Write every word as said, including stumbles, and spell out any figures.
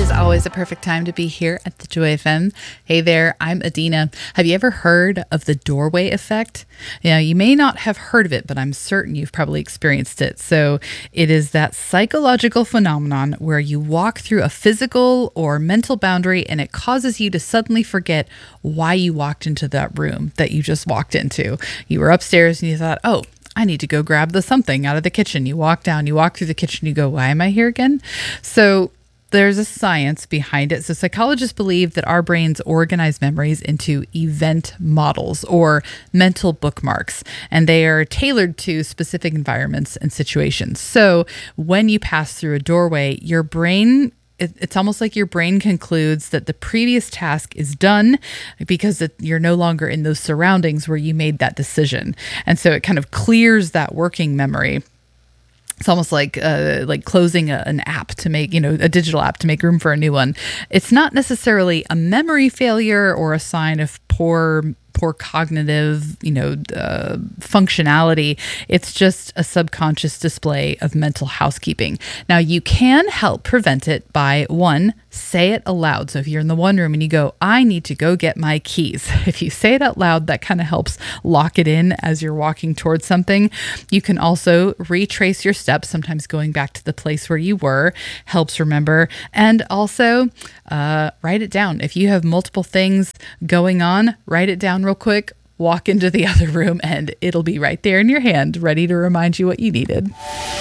is always a perfect time to be here at the Joy F M. Hey there, I'm Adina. Have you ever heard of the doorway effect? Yeah, you may not have heard of it, but I'm certain you've probably experienced it. So it is that psychological phenomenon where you walk through a physical or mental boundary and it causes you to suddenly forget why you walked into that room that you just walked into. You were upstairs and you thought, oh, I need to go grab the something out of the kitchen. You walk down, you walk through the kitchen, you go, why am I here again? So there's a science behind it. So psychologists believe that our brains organize memories into event models or mental bookmarks, and they are tailored to specific environments and situations. So when you pass through a doorway, your brain it's almost like your brain concludes that the previous task is done because it, you're no longer in those surroundings where you made that decision. And so it kind of clears that working memory. It's almost like uh, like closing a, an app to make, you know, a digital app to make room for a new one. It's not necessarily a memory failure or a sign of poor poor cognitive, you know, uh, functionality. It's just a subconscious display of mental housekeeping. Now, you can help prevent it by, one, say it aloud. So if you're in the one room and you go, I need to go get my keys. If you say it out loud, that kind of helps lock it in as you're walking towards something. You can also retrace your steps. Sometimes going back to the place where you were helps remember. And also uh, write it down. If you have multiple things going on, write it down real quick, walk into the other room, and it'll be right there in your hand, ready to remind you what you needed.